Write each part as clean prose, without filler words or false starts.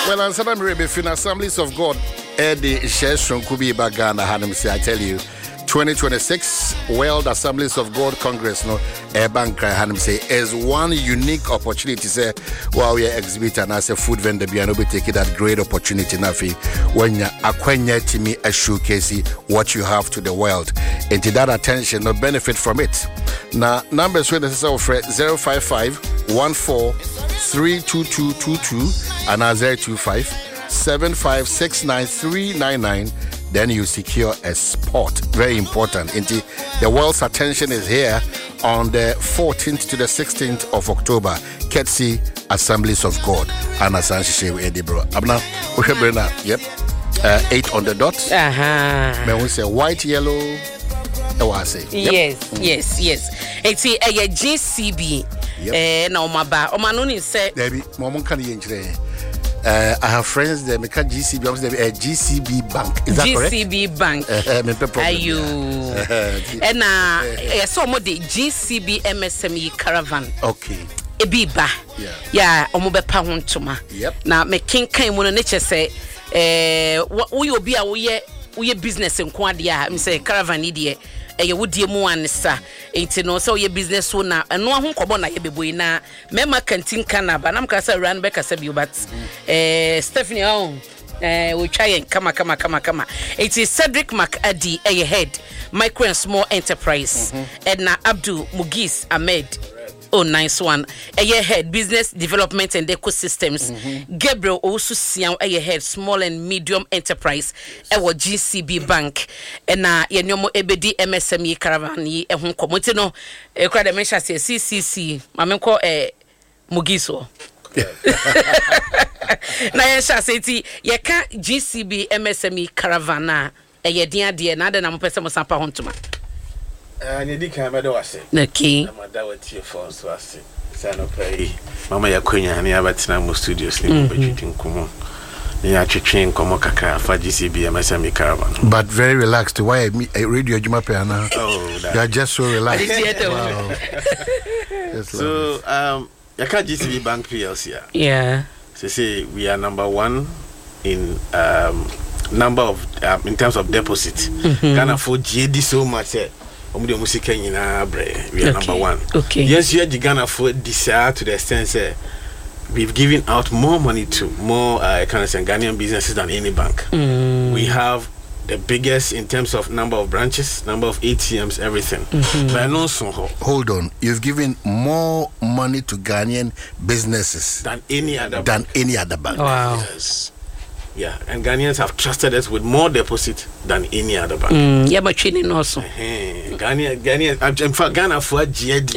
Well, and some Assemblies of God, Eddie Sheshon Kubi Bagana Hanum say, I tell you, 2026 World Assemblies of God Congress, no, Bank Hanum say, is one unique opportunity. Say, while we are exhibiting as a food vendor, we are taking that great opportunity. Nafi, when you acquire to me a showcase what you have to the world, and to that attention, no benefit from it. Now, numbers with us offer 055 14 32222 and 025 7569399. Then you secure a spot. Very important. Indeed, the world's attention is here on the 14th to the 16th of October. Ketsi Assemblies of God. And Asanshi Edinburgh. Abna, yep. 8 on the dot. May we say white, yellow. Yes. It's a GCB. No, my bad. Omanoni said, Debbie, Momon can you I have friends that make a GCB, a GCB bank. Is that correct? GCB bank. Are you? And so much the GCB MSME caravan. Okay. Ebiba. Yeah. Omobe pahuntuma. Yep. Now me kinkai mo nature say, we obi a we business in Kwadia. Me say caravan idie. You would dear one, sir. Ain't no so your business so now, and no one come on. I be boy now. Memma canteen canna, but I'm casa run back as a but Stephanie, we try and come. It is Cedric McAdee, a head, micro and small enterprise, Edna Abdul Mugis Ahmed. Oh, nice one. A head business development and ecosystems. Gabriel also see a head small and medium enterprise. Our GCB bank. And yenyomo ebedi MSME caravan ye ehun komote no. Ekra de mention say CCC. Mamenko Mugiso. Na yesha say ti ye ka GCB MSME caravan na ye dia de na de na mo pese mo sampa hontuma. And you did come at us. Okay. I'm a dawati phone so I say. Sana pay. Mama ya kwenya ani abatina mo studios ni bechitin kumo. Ni achichin komo kakra fa GCB MSME caravan. But very relaxed. Why a radio juma pe ana? Oh, you are just so relaxed. Wow. So yaka GCB Bank PLC. Yeah. So say we are number 1 in number of in terms of deposit. Ghana for GD so much. We are number 1. Okay. Yes, you are Ghana for desire to the extent we've given out more money to more Ghanaian businesses than any bank. We have the biggest in terms of number of branches, number of ATMs, everything. But also, hold on, you've given more money to Ghanaian businesses than any other bank. Wow. Yes. Yeah, and Ghanaians have trusted us with more deposit than any other bank. Yeah, but training also. Ghana, in fact, Ghana for GD,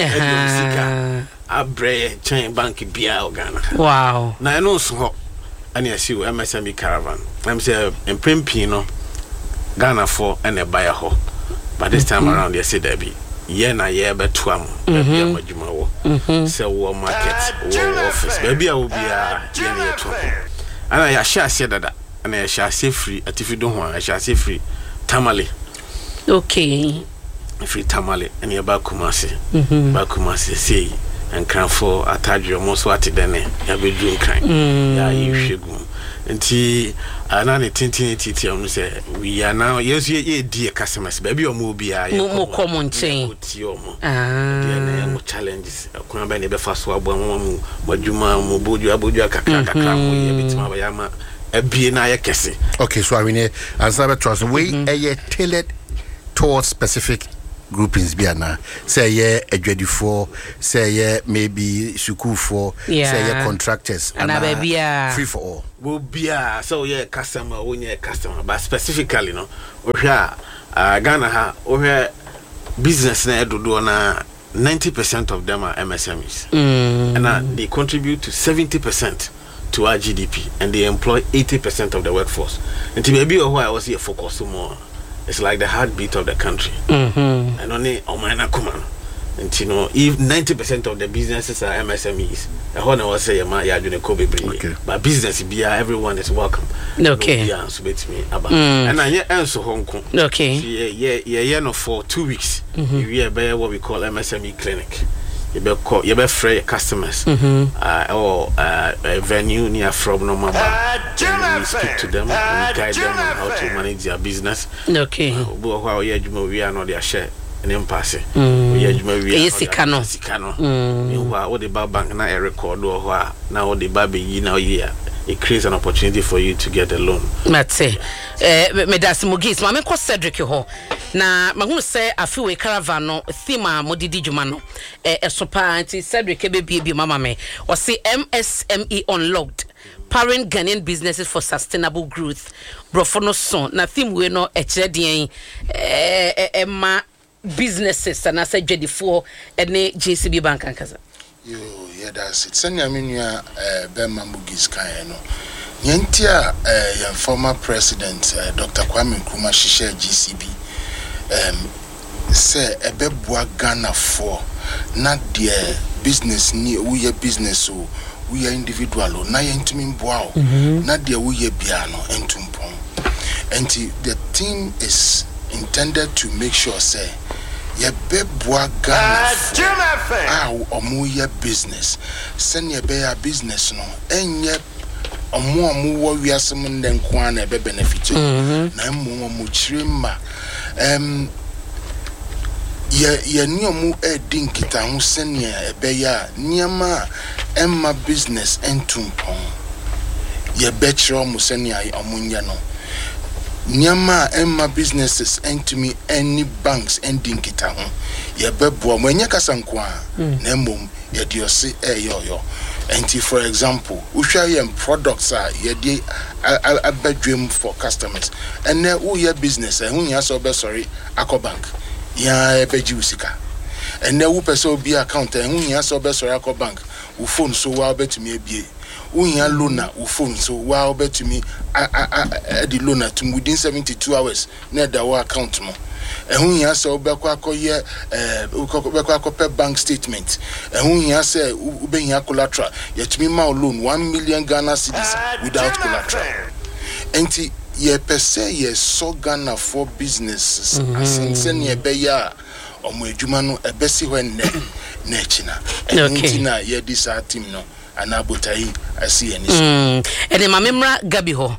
Abre, Chain Bank, Bia, Ghana. Wow. Now I know so, and I see MSME caravan. I'm saying, in Pimpino, Ghana for and a buyer ho. But this time around, they say there be. Yena yeba twam, baby a majumawo. So war market, war office. Baby I will be a yena twam. And I shall say that, and I shall say free. If you don't want, I shall say free. Tamale. Okay. Free tamale, and you're back Kumasi, say, and crown for a tag your most what it then. You be doing crime. Yeah, you should go. And tea, and I tintin say, we are now, yes, ye dear customers, baby or movie, more common chain. Challenges. Kuna be fast wa bwa Juma Mubuju Abuja kakaka bitima ebie na ye kese. Okay, so I mean answer trust we tailored towards specific groupings biana. Say adwedifo, say maybe suku for, say contractors and free for all. Will be so customer customer, but specifically no Ghana ha business na do na 90% of them are MSMEs. And they contribute to 70% to our GDP and they employ 80% of the workforce. And to maybe why I was here focus more. It's like the heartbeat of the country. And only Omana Kuman. And if 90% of the businesses are MSMEs, I want to say but business everyone is welcome. Okay. And I answer Hong Kong. Okay. Yeah, for 2 weeks. We are what we call MSME clinic. you be free customers or venue near from no mama. We speak to them and guide them on how to manage their business. Okay. We are not their share. Pass it. We are Sikano. What the bank now record or now the baby it creates an opportunity for you to get a loan. That's it. Medasi Mugis, Mamma Cedric ho. Na mahu say afi we caravan no theme modidi djuma no. Sopa anti Cedric be mama me. O say MSME unlocked. Parent Ghanaian businesses for sustainable growth. Brofono son na theme we no echedien ma businesses and I said JD4 and JCB Bank ankaza. Yeah, that's it. Send me Bema Mugis Kayano. Yentia, your former president, Dr. Kwame Nkrumah, Shisha GCB, say a bebwa Ghana for not their business, we are business, so we are individual, na yentumin bow, not their we are piano and tumpon. And the team is intended to make sure, say, ye bebwa Ghana omuye business send ye be ya business no enye omu wo wiasem nden kwa na be benefit na mu chirima ye ni omu edin kita ho sene ebe ya niama emma business entumpon ye betro mu sene ay omunya no Nyama emma businesses and to me any banks ending kita ho ye bebo mwenye kasankwa na mom ye diose yo enti for example uhwa ye products ye dey abadwem for customers and na wo ye business hu nya so be sorry akobank ya ebeji usika and na wo pese obi account hu nya so be sorry akobank wo phone so wa betumi ebie unya loaner phone so wow bet to me the loaner to within 72 hours na da wa account mo unya so bekwa akoye bekwa akope bank statement unya say ubenya collateral yetumi ma loan 1 million Ghana cedis without collateral enti ye pese ye so Ghana for businesses asense ne be ya omo adwuma no ebesi when na china enti na ye this team no anabotai asi ani ene mamemra gabi ho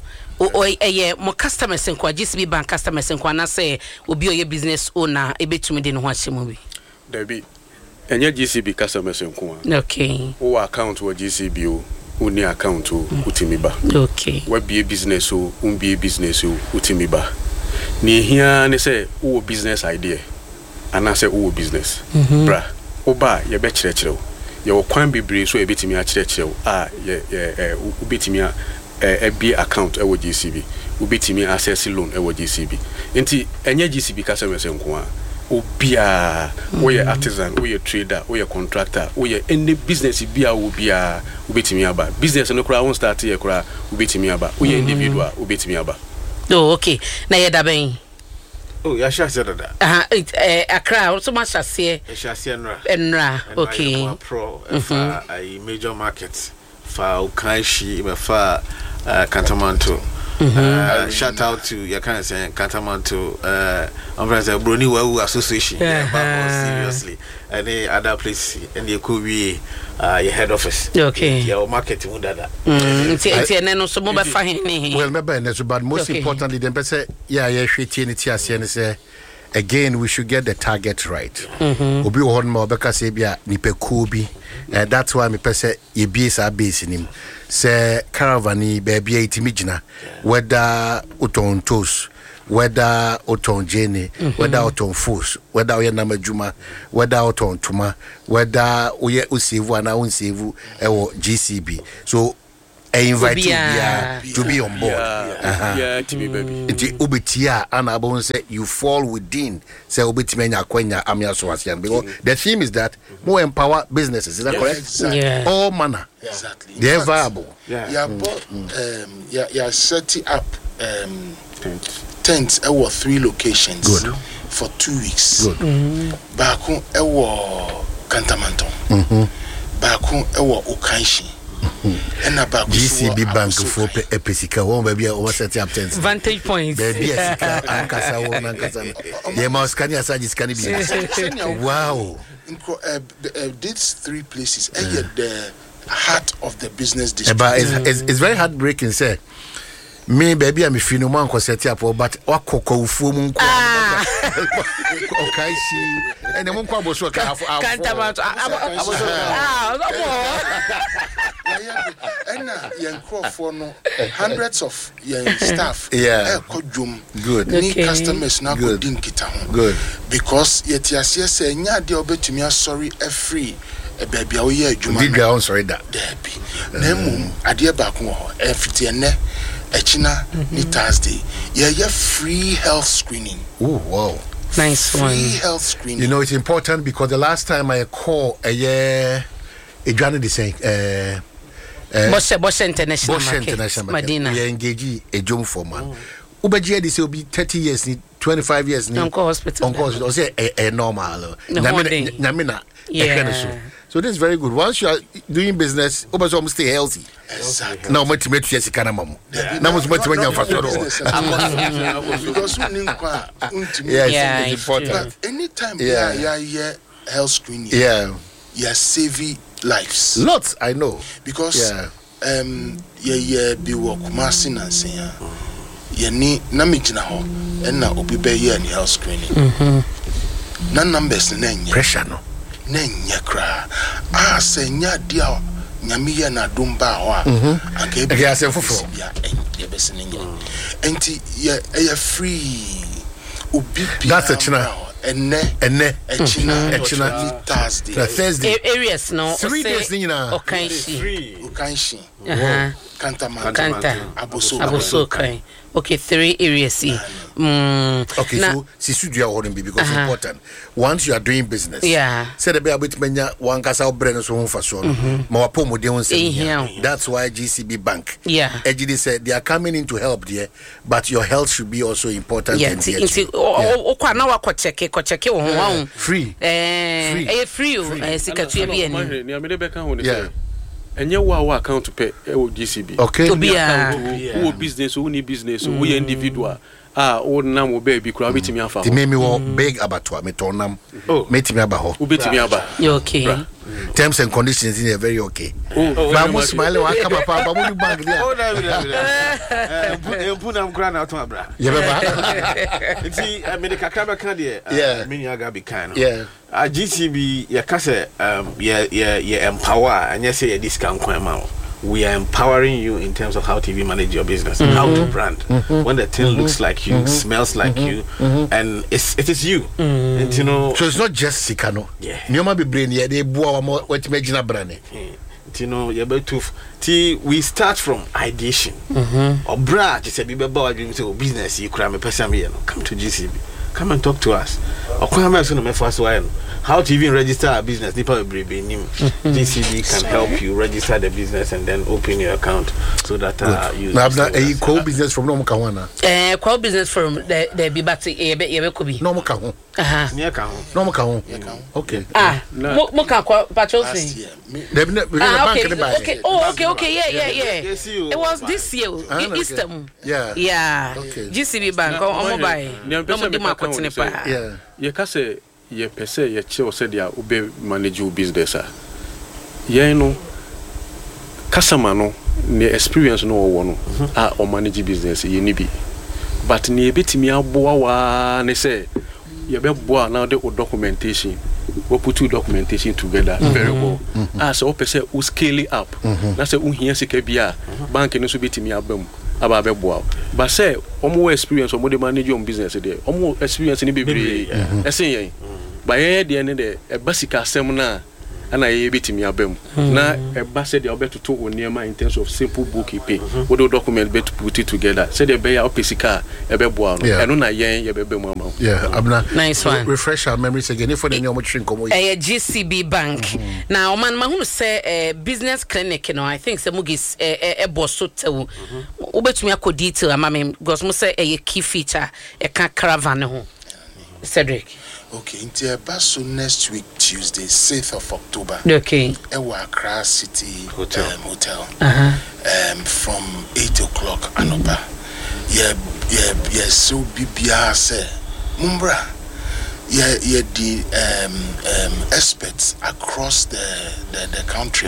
o mo customers nkwa GCB bank customers nkwa na say obi oye business owner ebetumi de no ho ahyemu bi dabi enye GCB customers nkwa okay o account wo GCB o uni account o utimi ba okay wa be business o umbi business o utimi ba ni hia ne say o business idea ana say o business bra o ba ye be kire your kwan bebre so ebetimi a kire ye ubetimi a be account e wo GCB ubetimi access loan e wo GCB enti enye GCB customers nko a obia we artisan we trader we contractor we any business bia wo bia ubetimi aba business no kura won start ye kura ubetimi aba we individual ubetimi aba oh okay na ye da ben. Oh, ya share that. Accra also much share. Enra. Okay. Pro for a major market for Ukanshi, for Kantamanto. Shout out to your kind of saying Kantamanto. I'm going to say Bruni Wahu Association. Seriously, any other place and you could be your head office. Okay. Your marketing would that. Well, maybe but most importantly, then say again, we should get the target right. Obi won more because ebia nipe kubi. That's why me pese ye base are basing him. Say caravani baby itimijina whether uton toast, whether uton jene, whether uton fus, whether uye namajuma, whether uton tuma, whether uye usivu ana unsivu ewo GCB. So I invite you to be on board. Yeah, TV baby. Ubitia and Abon say you fall within say Ubitimenya Kwenya Amia Swasian because the theme is that more empower businesses. Is that correct? Exactly. Yeah. All manner. Exactly. They're viable. Yeah, but setting up tents at 3 locations. Good. For 2 weeks. Good. Back home Kantamanton. Back home Ukanshi. GCB Bank for Episica, one baby, or set up tents. Vantage points. Baby, Ankasa, yeah, Moscania Sagis can be. Wow. these 3 places the heart of the business district. But it's very heartbreaking, say. Me baby I'm feeling no man set up but wakoko fu mu nko okay see and dem nko aboso ka can't about hundreds of staff good customers now go din kita ho good because yet say nya de obetumi asori free baby awoye adwuma did go on sorry that na mum ade ba ko ho efiti ene Echina ni Thursday. Yeah, free health screening. Oh wow. Nice free one. Free health screening. You know it's important because the last time I call a journey the same Bosch International Medina. We engage a job for man. Ubeji this will be 30 years, 25 years Uncle hospital. Say a normal. Namina. Yeah. So this is very good. Once you are doing business, almost stay healthy. Exactly. Now, much to yes, can mamu. Now, much to yeah, it's important. But anytime health screening, you're saving lives. Lots, I know. Because be work massing and saying, ni namijina ho, and now obi be here in health screening. None numbers pressure no. Nenya kra senya dia nyamiya na dumba ho anke be asefofo ya besenenya enti ya free obi that's a china enne Thursday areas no 3 days nyina okanshi kanta aboso kai okay 3 areas okay so sisu dia holding because important once you are doing business say the be abit menya one kasa obreno so ho faso ma wapo de won say that's why GCB Bank EGD said they are coming in to help there but your health should be also important and okwa na wa check wo ho free free sikatu bi ani ni amede be kan ho ne say enye wa account pay GCB okay to be who business who need business who individual o nam obaby kura betimi afa the me wo big abatwa me tonam metimi aba ho ubetimi aba okay terms and conditions in very okay ba mo smile wa kama pa ba mo bank dia Punam grana to abra ye baba nti America kaba kan de menu aga be kan GCB ya kase ya empower anya say ya discount kwan ma we are empowering you in terms of how to manage your business, how to brand. When the thing looks like you, smells like you, and it is you. And you know, so it's not just Sikano. Nioma be brain they boa what imagine brand. You know, you're about to we start from ideation. Or brand, just a bit about business. You cram a person here. Come to GCB. Come and talk to us. Or come and me first one. How to even register a business? GCB can help you register the business and then open your account so that you. Now, a co-business from Normal Kawana. Co-business from the Bibati Yebekobi. Normal Kaho. Near Kaho. Normal Kaho. Okay. Moka patrol fee. Okay. Oh, okay. Yeah. It was this year. Easter. Yeah. GCB Bank on mobile. Yeah. You can say. Ye pese ye che o se dia ube manage your business ye no customer no ne experience no wo no o manage business ye ni bi but ne betimi aboa wa ne say ye be boa now the documentation we put two documentation together very well as o pese o scale it up na say unhia sika bia bank no so betimi abam aba be boa but say omo experience omo de manage your business there omo experience ni bebre esen yen ba ye de ne de e basika asem na ana ye betimi abam na e ba say de obetuto oniema in terms of simple bookkeeping we do document bet put it together say de be ya opesika e be boa no eno na yen ye be be mu ama abna nice one refresh our memories again if for the new train komo GCB Bank now man mahunu say business clinic no I think say mugis e bosso tewu obetumi akodi detail amame because mo say e key feature e ka caravan ho Cedric. Okay, into a bus next week, Tuesday, 6th of October. Okay. Ewa Accra City Hotel. From 8 o'clock anoba. Yeah, so bibia say, Mumbra. the experts across the country.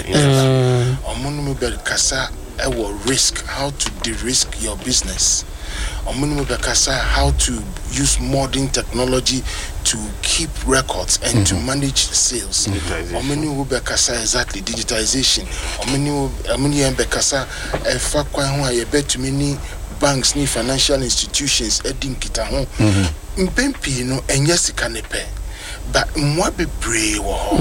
Kasa risk, how to de-risk your business. How to use modern technology to keep records and to manage sales. Exactly, digitization. Banks ni financial institutions edinkita mpempi no enyesi kanepe but mwa be brave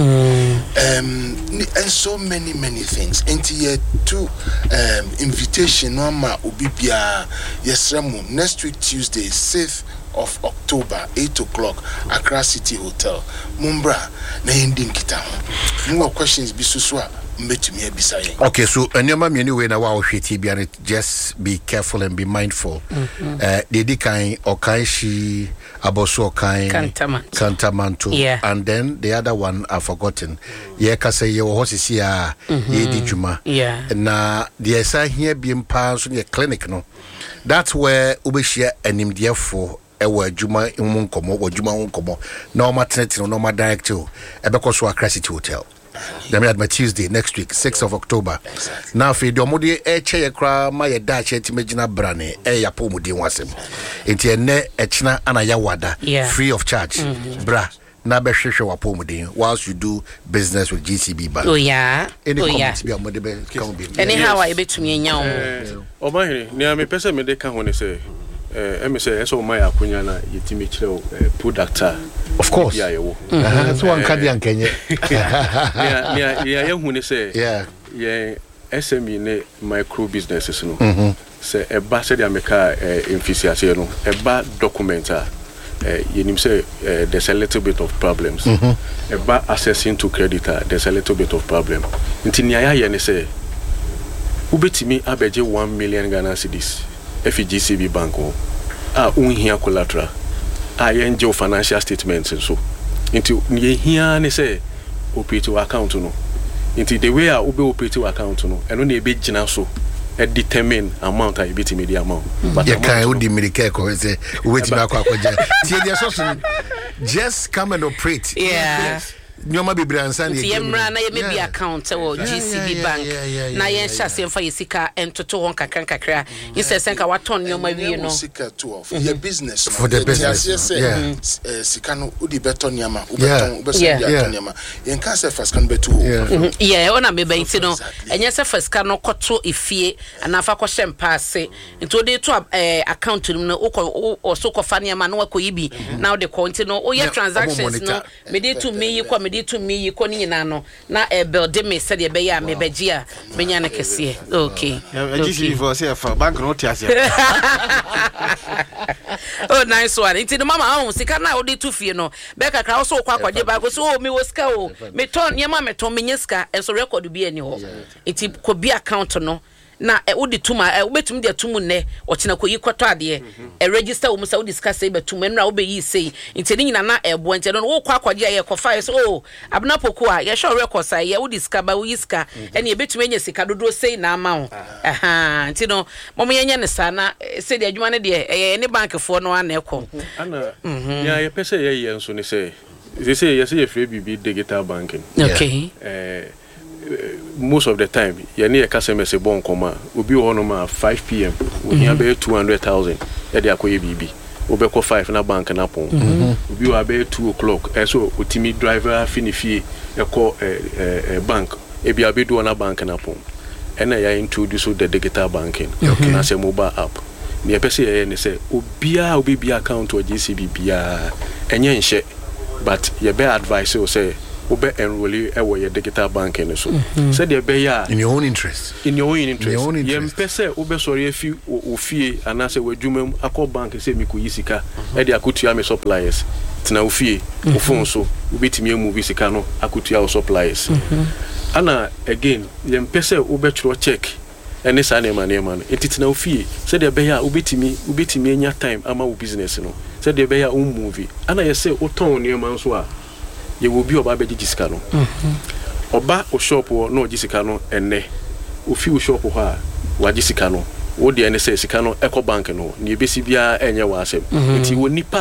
and so many things into year two invitation no ma obibia yesremu next week Tuesday 6th of October 8:00 Accra City Hotel mumbra na edinkita more questions bisuswa. Okay, so anyway na wa ohweti just be careful and be mindful. Dedi kan okai shi aboso okai Kantamanto, and then the other one I've forgotten. Ye ka say ye wo hosisi a ye di djuma. Na the esa here be mpa so ye clinic no. That's where ubeshia animdiafo ewa djuma nkomo wo djuma nkomo. No maternity no ma director ebeko so Accra City Hotel. Let me at my Tuesday next week, 6th of October. Exactly. Now, if you don't check your my dash, imagine brane, ya pomudi wasem. It's a ne echna anayawada, free of charge. Bra, na be sheshe wa pomudi whilst you do business with GCB Bank. Oh, yeah. Any comments yeah. be Anyhow, I bet to me now. Oh, my, near me, person, me de can when say. MSA so my akunya na yitimi chiro product. Of course. Yeah, you. So one kadi an Kenya. Yeah, hu ne say. Yeah, SME ne micro businesses no. Say e ba say the America emphasize no. E ba documenter you say there's a little bit of problems. E ba accessing to creditor there's a little bit of problem. Nti nya ya ne say ubetimi abeje 1 million Ghana cedis. FGCB Bank unhia collateral yenje financial statements so into hia ne say operative account no into the way obe operative account no eno na ebe gina so determine amount I bit media amount but you can hold the medical ko say wait na akwaja tie dia so just come and operate. Nyoma be bransan ye yemra na ye maybe account or GCB Bank na yen hyase mfa yesika entoto hon kakra insenka waton nyoma wie no sika to for your business for the business sika no udi beton nyama ubeton ubesan nyama yen ka se first kan betu ona me ba nti no enye se first kan no koto efie anafa ko hyempase nti odi to account no so ko fa nyama no akoyibi na odi ko nti no o ye transactions no me dey to me to me yikoni nyina na build me said ye be ya me beji a menya na kese okay GCB for say for bank no tiase oh nice one nti no mama on sika na odi to fie no be kakra so kwa kwaje ba go so me wo sika o me ton nyama me ton menya sika enso record bi ani ho nti ko bi account no na udi tuma ubetum dia tumu ne ochina koyi kwato ade register wo musa udi discuss e betum enra obeyi sei nti nyina na ebo nti no wo kwa kwaje ye ko fire so abna poku a ye show record sai ye udi ska ba wi ska ene ye betum enye sika dodo sei na ama ho nti no momo yenye ne sana sei de adwuma ne de ne bank fo no ana ekọ ana ya ye pese ye yenso ne sei ye free bibi digital banking okay most of the time you need a customer say bon koma obi ho no ma 5 p.m. we here be 200,000 e dey akoye bibi obi ko 5 na bank na pon obi wa be 2 o'clock so otimi driver finifie e ko bank e bia be do na bank na pon e na ya introduce the digital banking na say mobile app me pese ye ne say obi bia account or GCB bia enye nhye but ye be advice o say ube enrolli ewo ye digital banking so said ye be ya in your own interest ye mpese ube sori efi ofie anase wadwumam akọ bank se mi ko yisika e de akotua me suppliers tina ofie ofon so ubetimi emu sika no akotua o suppliers ana again ye mpese ube chro check ene sa na ema no etitina ofie said ye be ya ubetimi enya time ama wo business no said ye be ya movie ana ye se oton ne ema so a ye will be oba be gisika no oba o shop no gisika no enne o fi o shop ho a wa gisika no wo de ene se sika no eco bank no ni ebesi bia enye wa asem nti wo nipa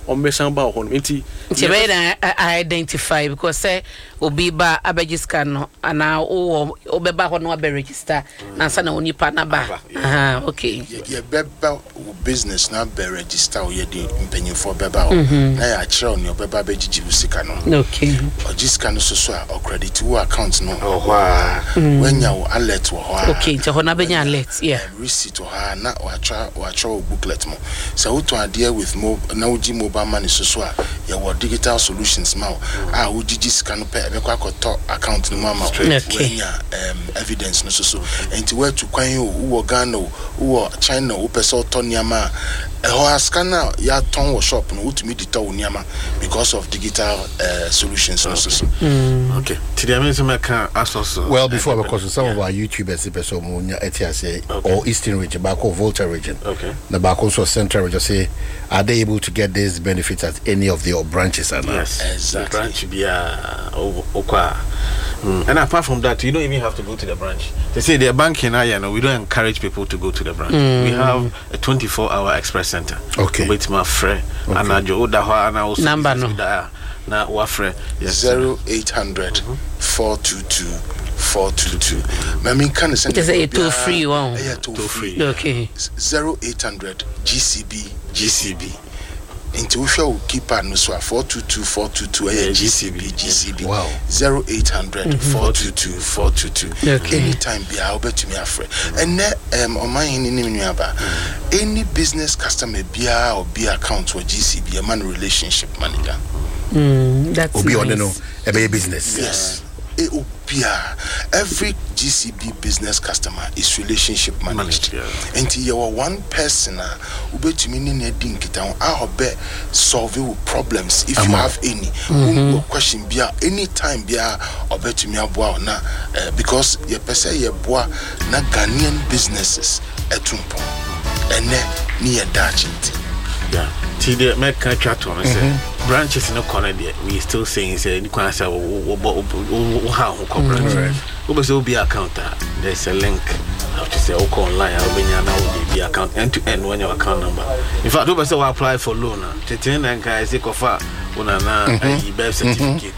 ombesan ba ho no nti identify because say obi ba abegiska no ana obeba ho no abe register na sa na onipa na ba okay ye beba business na be register o ye di mpanyinfo beba ho na ya kire oni obeba begigi usika no okay ogiska no so a o credit wo account no wenya wo alert wo ho okay nti ho na benya alert receipt ho na wa try booklet mo so wo to adhere with na uji mobile money so a ye wo digital solutions ma wo gigi scan pe be kwa koto account no ma wenya evidence no so enti where to kwan wo Ghana wo China wo person to niama ho scanner ya ton wo shop no utumi dita wo niama because of digital solutions no so okay today me some can asos well before because some of our YouTubers person munya etiase or Eastern region back or Volta region okay the back also Central region say are they able to get these benefits at any of your branches and yes exactly branch be and apart from that you don't even have to go to the branch. They say they're banking now, we don't encourage people to go to the branch. We have a 24-hour express center. Okay. With my friend and I also number no na wafre 0800 422 422. Mami can send it a toll free one. Yeah, toll free. Okay. 0800 GCB. Into we shall keep on so 422 GCB. Wow. 0800 422 422. Okay. Anytime be I'll bet to me afraid. And on my any business customer be or be account or GCB a man relationship manager. That's Obi nice. on no a business. Yes. Every GCB business customer is relationship managed. And you are one person who bet to me in a dinkitown. I be solve problems if you have any question be anytime be or bet to me aboa na because you pese ye boa na Ghanaian businesses etumpo ene ni edachinti. Yeah. Today make a chat on say branches in the corner there. We still saying say you can say how branch. Will be account. There's a link. How to say online? How many now be account end to end when your account number. In fact, we say apply for loan. Chetin and guys say kofa una na birth certificate.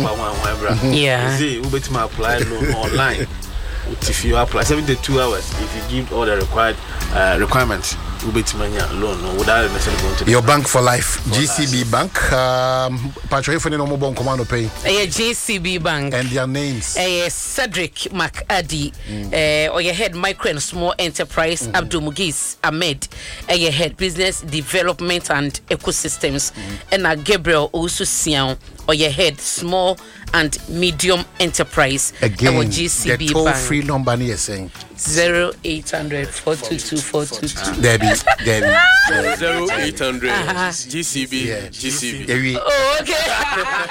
Yeah. See, we bet my apply loan online. If you apply 72 hours, if you give all the required requirements. Loan without necessarily going to your bank for life GCB Bank patro if no more command pay GCB Bank and their names Cedric McAddy or your head micro and small enterprise Abdul Mugis Ahmed your head business development and ecosystems and Gabriel also Sian or your head small and medium enterprise again GCB the toll Bank free number is saying 0800 422 422 Debbie 0800 GCB. Oh, okay.